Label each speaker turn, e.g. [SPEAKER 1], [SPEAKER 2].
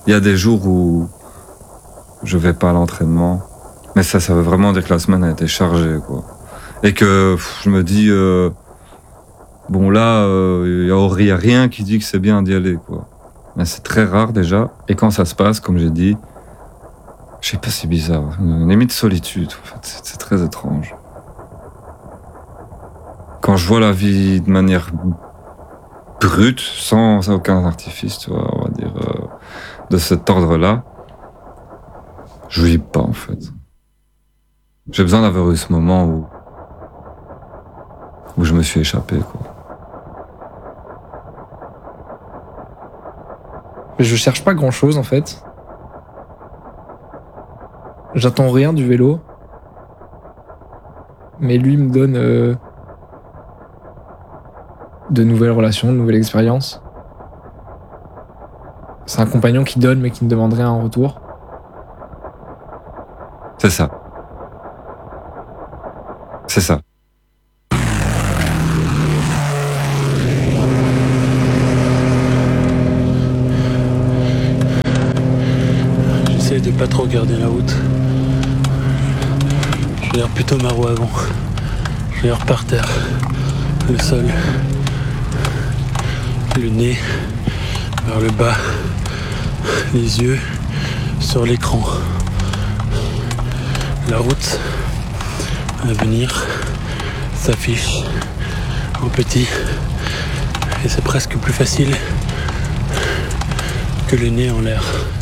[SPEAKER 1] Il y a des jours où je vais pas à l'entraînement, mais ça veut vraiment dire que la semaine a été chargée, quoi. Et que je me dis, bon là, il y a rien qui dit que c'est bien d'y aller, quoi. Mais c'est très rare déjà. Et quand ça se passe, comme j'ai dit, je sais pas, c'est bizarre. Une limite solitude, en fait. C'est très étrange. Quand je vois la vie de manière brute, sans aucun artifice, tu vois, on va dire, de cet ordre-là, je vis pas, en fait. J'ai besoin d'avoir eu ce moment où je me suis échappé, quoi.
[SPEAKER 2] Je cherche pas grand-chose, en fait. J'attends rien du vélo. Mais lui me donne de nouvelles relations, de nouvelles expériences. C'est un compagnon qui donne mais qui ne demande rien en retour.
[SPEAKER 1] C'est ça. C'est ça.
[SPEAKER 3] J'essaie de pas trop regarder la route. Je regarde plutôt ma roue avant. Je regarde par terre, le sol, le nez vers le bas, les yeux sur l'écran. La route à venir s'affiche en petit et c'est presque plus facile que le nez en l'air.